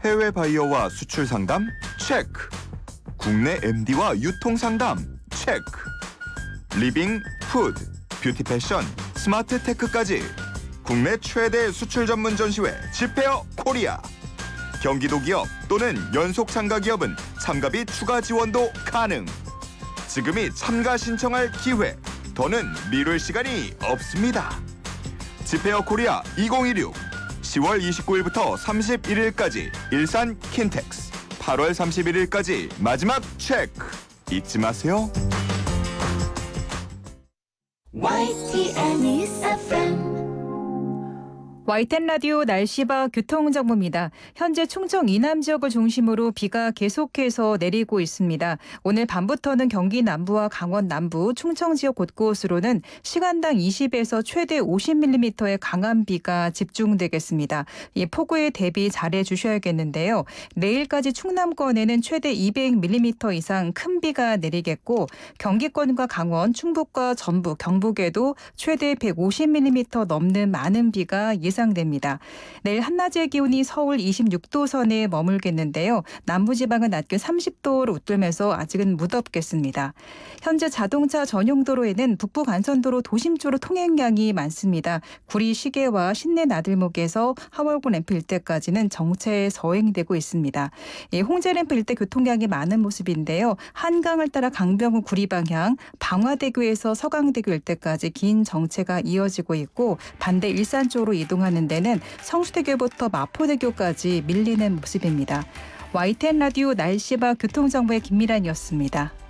해외 바이어와 수출 상담? 체크. 국내 MD와 유통 상담? 체크. 리빙, 푸드, 뷰티 패션, 스마트 테크까지 국내 최대 수출 전문 전시회 지페어 코리아. 경기도 기업 또는 연속 참가 기업은 참가비 추가 지원도 가능. 지금이 참가 신청할 기회. 더는 미룰 시간이 없습니다. 지페어 코리아 2016 10월 29일부터 31일까지 일산 킨텍스, 8월 31일까지 마지막 체크. 잊지 마세요. YTN FM YTN 라디오 날씨와 교통정보입니다. 현재 충청 이남 지역을 중심으로 비가 계속해서 내리고 있습니다. 오늘 밤부터는 경기 남부와 강원 남부, 충청 지역 곳곳으로는 시간당 20에서 최대 50mm의 강한 비가 집중되겠습니다. 이 폭우에 대비 잘해 주셔야겠는데요. 내일까지 충남권에는 최대 200mm 이상 큰 비가 내리겠고 경기권과 강원, 충북과 전북, 경북에도 최대 150mm 넘는 많은 비가 예상됩니다. 내일 한낮의 기온이 서울 26도 선에 머물겠는데요. 남부지방은 낮 기온 30도를 웃돌면서 아직은 무덥겠습니다. 현재 자동차 전용 도로에는 북부 간선도로 도심 쪽으로 통행량이 많습니다. 구리 시계와 신내 나들목에서 하월고 램프 일대까지는 정체 서행되고 있습니다. 홍제 램프 일대 교통량이 많은 모습인데요. 한강을 따라 강병구 구리 방향, 방화대교에서 서강대교 일대까지 긴 정체가 이어지고 있고 반대 일산 쪽으로 이동하는 데는 성수대교부터 마포대교까지 밀리는 모습입니다. YTN 라디오 날씨와 교통정보의 김미란이었습니다.